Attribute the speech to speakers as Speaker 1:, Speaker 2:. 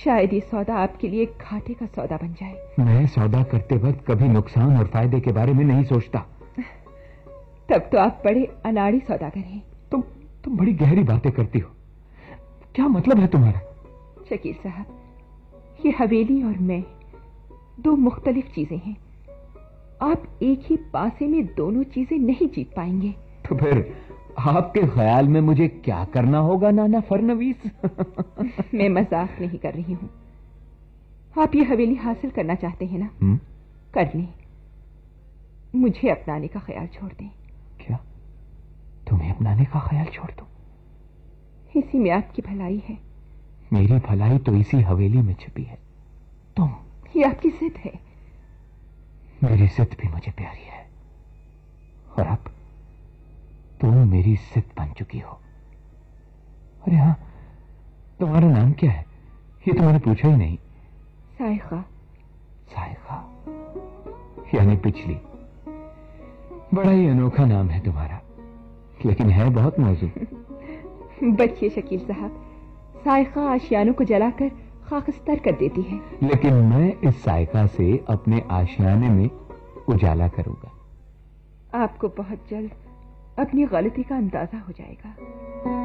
Speaker 1: शायद ये सौदा आपके लिए एक घाटे का सौदा बन जाए।
Speaker 2: मैं सौदा करते वक्त कभी नुकसान और फायदे के बारे में नहीं सोचता।
Speaker 1: तब तो आप बड़े अनाड़ी सौदागर हैं।
Speaker 2: तुम बड़ी गहरी बातें करती हो। क्या मतलब है तुम्हारा?
Speaker 1: शकील साहब, ये हवेली और मैं दो मुख्तलिफ चीजें हैं। आप एक ही पासे में दोनों चीजें नहीं जीत पाएंगे।
Speaker 2: तो फिर आपके ख्याल में मुझे क्या करना होगा नाना फरनवीस?
Speaker 1: मैं मजाक नहीं कर रही हूं। आप ये हवेली हासिल करना चाहते हैं ना? कर लें। मुझे अपनाने का ख्याल छोड़ दें।
Speaker 2: क्या तुम्हें अपनाने का ख्याल छोड़ दूं?
Speaker 1: इसी में आपकी भलाई है।
Speaker 2: मेरी भलाई तो इसी हवेली में छिपी है।
Speaker 1: ये आपकी जिद है।
Speaker 2: मेरी जिद भी मुझे प्यारी है, और अब तुम मेरी जिद बन चुकी हो। अरे हाँ, तुम्हारा नाम क्या है? ये तो मैंने पूछा ही नहीं।
Speaker 1: साइखा।
Speaker 2: साइखा यानी पिछली। बड़ा ही अनोखा नाम है तुम्हारा, लेकिन है बहुत मौजूद।
Speaker 1: बचिए शकील साहब, साइखा आशियानों को जलाकर खाकस्तर कर देती है।
Speaker 2: लेकिन मैं इस साइखा से अपने आशियाने में उजाला करूंगा।
Speaker 1: आपको बहुत जल्द अपनी गलती का अंदाजा हो जाएगा।